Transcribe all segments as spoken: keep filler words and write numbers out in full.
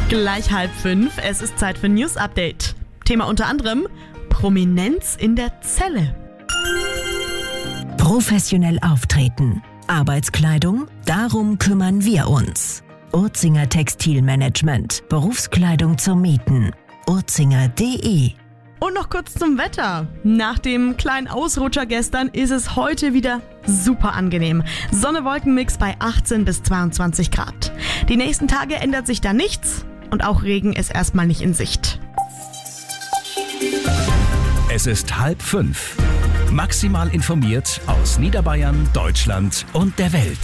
Gleich halb fünf, es ist Zeit für News Update. Thema unter anderem Prominenz in der Zelle. Professionell auftreten. Arbeitskleidung, darum kümmern wir uns. Urzinger Textilmanagement. Berufskleidung zum Mieten. urzinger punkt de. Und noch kurz zum Wetter. Nach dem kleinen Ausrutscher gestern ist es heute wieder super angenehm. Sonne-Wolken-Mix bei achtzehn bis zweiundzwanzig Grad. Die nächsten Tage ändert sich da nichts und auch Regen ist erstmal nicht in Sicht. Es ist halb fünf. Maximal informiert aus Niederbayern, Deutschland und der Welt.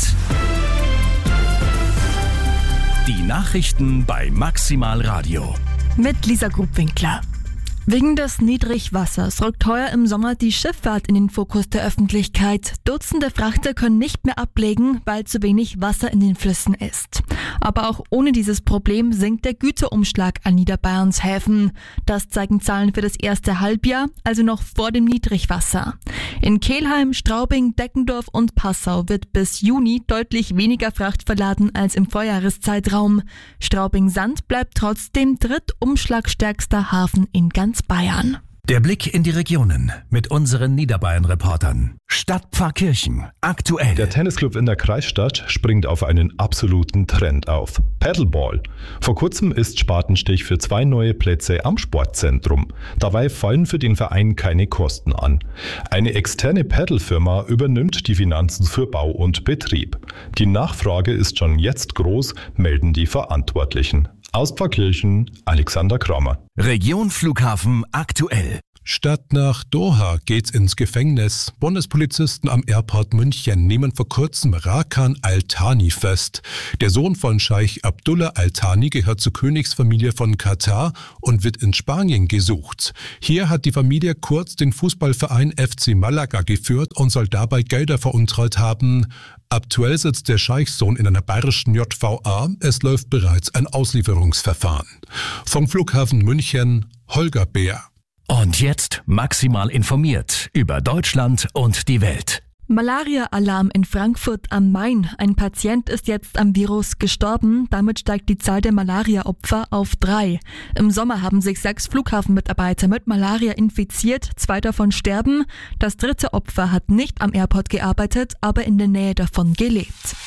Die Nachrichten bei Maximal Radio. Mit Lisa Grubwinkler. Wegen des Niedrigwassers rückt heuer im Sommer die Schifffahrt in den Fokus der Öffentlichkeit. Dutzende Frachter können nicht mehr ablegen, weil zu wenig Wasser in den Flüssen ist. Aber auch ohne dieses Problem sinkt der Güterumschlag an Niederbayerns Häfen. Das zeigen Zahlen für das erste Halbjahr, also noch vor dem Niedrigwasser. In Kelheim, Straubing, Deckendorf und Passau wird bis Juni deutlich weniger Fracht verladen als im Vorjahreszeitraum. Straubing-Sand bleibt trotzdem drittumschlagstärkster Hafen in ganz Bayern. Der Blick in die Regionen mit unseren Niederbayern-Reportern. Stadtpfarrkirchen. Aktuell. Der Tennisclub in der Kreisstadt springt auf einen absoluten Trend auf. Paddleball. Vor kurzem ist Spatenstich für zwei neue Plätze am Sportzentrum. Dabei fallen für den Verein keine Kosten an. Eine externe Paddlefirma übernimmt die Finanzen für Bau und Betrieb. Die Nachfrage ist schon jetzt groß, melden die Verantwortlichen. Aus Pfarrkirchen, Alexander Kramer. Region Flughafen aktuell. Statt nach Doha geht's ins Gefängnis. Bundespolizisten am Airport München nehmen vor kurzem Rakan Al-Thani fest. Der Sohn von Scheich Abdullah Al-Thani gehört zur Königsfamilie von Katar und wird in Spanien gesucht. Hier hat die Familie kurz den Fußballverein F C Malaga geführt und soll dabei Gelder veruntreut haben. Aktuell sitzt der Scheichsohn in einer bayerischen J V A. Es läuft bereits ein Auslieferungsverfahren. Vom Flughafen München, Holger Beer. Und jetzt maximal informiert über Deutschland und die Welt. Malaria-Alarm in Frankfurt am Main. Ein Patient ist jetzt am Virus gestorben. Damit steigt die Zahl der Malaria-Opfer auf drei. Im Sommer haben sich sechs Flughafenmitarbeiter mit Malaria infiziert. Zwei davon sterben. Das dritte Opfer hat nicht am Airport gearbeitet, aber in der Nähe davon gelebt.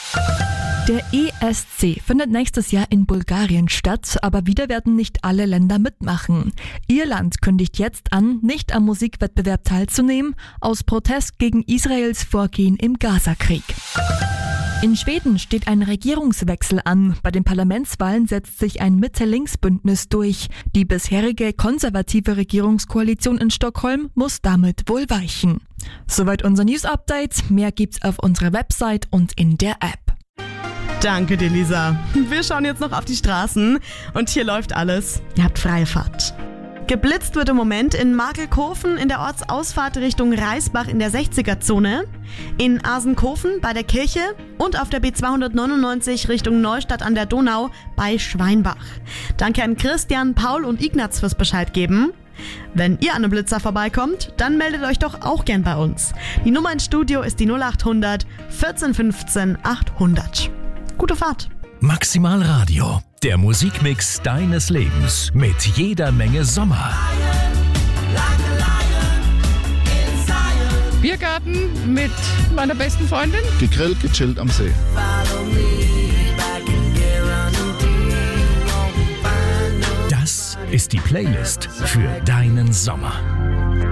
Der E S C findet nächstes Jahr in Bulgarien statt, aber wieder werden nicht alle Länder mitmachen. Irland kündigt jetzt an, nicht am Musikwettbewerb teilzunehmen, aus Protest gegen Israels Vorgehen im Gazakrieg. In Schweden steht ein Regierungswechsel an. Bei den Parlamentswahlen setzt sich ein Mitte-Links-Bündnis durch. Die bisherige konservative Regierungskoalition in Stockholm muss damit wohl weichen. Soweit unser News-Update. Mehr gibt's auf unserer Website und in der App. Danke dir, Lisa. Wir schauen jetzt noch auf die Straßen und hier läuft alles. Ihr habt freie Fahrt. Geblitzt wird im Moment in Markelkofen in der Ortsausfahrt Richtung Reisbach in der sechziger-Zone, in Asenkofen bei der Kirche und auf der B zweihundertneunundneunzig Richtung Neustadt an der Donau bei Schweinbach. Danke an Christian, Paul und Ignaz fürs Bescheid geben. Wenn ihr an einem Blitzer vorbeikommt, dann meldet euch doch auch gern bei uns. Die Nummer ins Studio ist die null acht hundert vierzehn fünfzehn achthundert. Gute Fahrt. Maximal Radio, der Musikmix deines Lebens mit jeder Menge Sommer. Biergarten mit meiner besten Freundin. Gegrillt, gechillt am See. Das ist die Playlist für deinen Sommer.